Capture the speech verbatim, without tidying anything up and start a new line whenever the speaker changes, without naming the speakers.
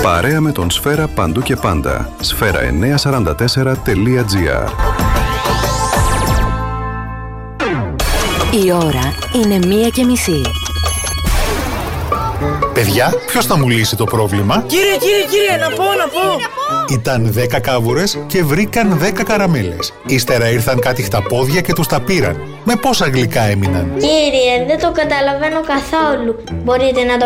Παρέα με τον Σφαίρα παντού και πάντα. Σφαίρα εννιακόσια σαράντα τέσσερα τελεία τζι άρ.
Η ώρα είναι μία και μισή.
Παιδιά, ποιος θα μου λύσει το πρόβλημα?
Κύριε, κύριε, κύριε, να πω, να πω.
Ήταν δέκα κάβουρες και βρήκαν δέκα καραμέλες. Ύστερα ήρθαν κάτι χταπόδια και τους τα πήραν. Με πόσα γλυκά έμειναν?
Κύριε, δεν το καταλαβαίνω καθόλου. Μπορείτε να το